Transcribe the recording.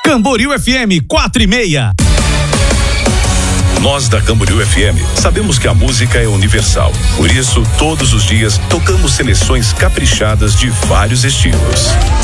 Camboriú FM 4:30. Nós da Camboriú FM sabemos que a música é universal. Por isso, todos os dias tocamos seleções caprichadas de vários estilos.